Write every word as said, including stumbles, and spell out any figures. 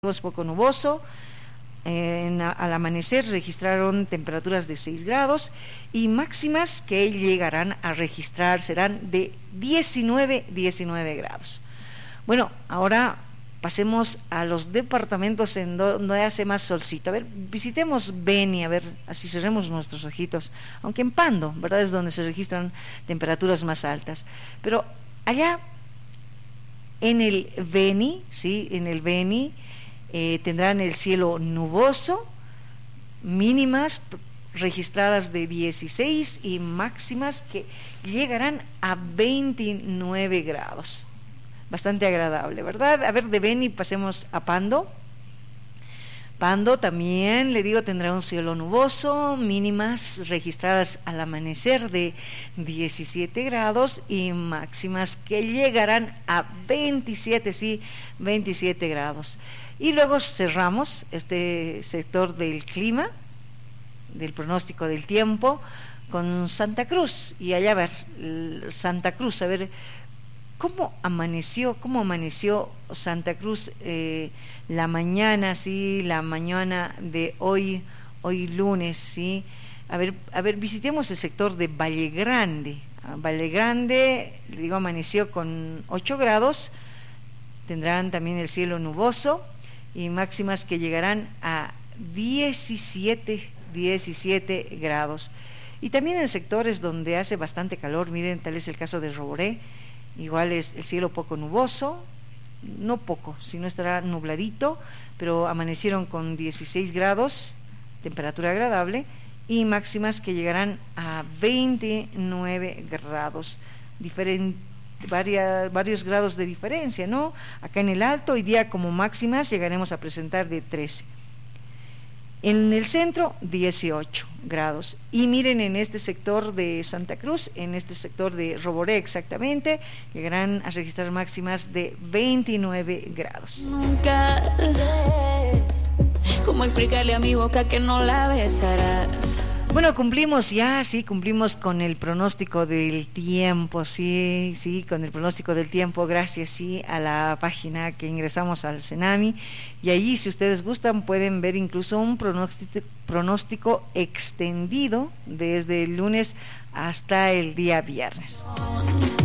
Es poco nuboso. En, al amanecer registraron temperaturas de seis grados y máximas que llegarán a registrar serán de diecinueve grados. Bueno, ahora pasemos a los departamentos en donde hace más solcito. A ver, visitemos Beni, a ver, así cerremos nuestros ojitos, aunque en Pando, ¿verdad? Es donde se registran temperaturas más altas. Pero allá en el Beni, ¿sí? En el Beni, Eh, tendrán el cielo nuboso, mínimas registradas de dieciséis y máximas que llegarán a veintinueve grados. Bastante agradable, ¿verdad? A ver, de Beni pasemos a Pando. Pando también, le digo, tendrá un cielo nuboso, mínimas registradas al amanecer de diecisiete grados y máximas que llegarán a veintisiete, sí, veintisiete grados. Y luego cerramos este sector del clima, del pronóstico del tiempo, con Santa Cruz. Y allá a ver, Santa Cruz, a ver, ¿cómo amaneció, cómo amaneció Santa Cruz eh, la mañana, sí, la mañana de hoy, hoy lunes, sí? A ver, a ver, visitemos el sector de Valle Grande. Valle Grande, le digo, amaneció con ocho grados, tendrán también el cielo nuboso y máximas que llegarán a diecisiete grados. Y también en sectores donde hace bastante calor, miren, tal es el caso de Roboré, igual es el cielo poco nuboso, no poco, sino estará nubladito, pero amanecieron con dieciséis grados, temperatura agradable, y máximas que llegarán a veintinueve grados, diferente. Varias, varios grados de diferencia, ¿no? Acá en el Alto, hoy día como máximas llegaremos a presentar de trece. En el centro, dieciocho grados. Y miren, en este sector de Santa Cruz, en este sector de Roboré exactamente, llegarán a registrar máximas de veintinueve grados. Nunca, ¿cómo explicarle a mi boca que no la besarás? Bueno, cumplimos ya, sí, cumplimos con el pronóstico del tiempo, sí, sí, con el pronóstico del tiempo, gracias, sí, a la página que ingresamos al Cenami, y allí, si ustedes gustan, pueden ver incluso un pronóstico, pronóstico extendido desde el lunes hasta el día viernes.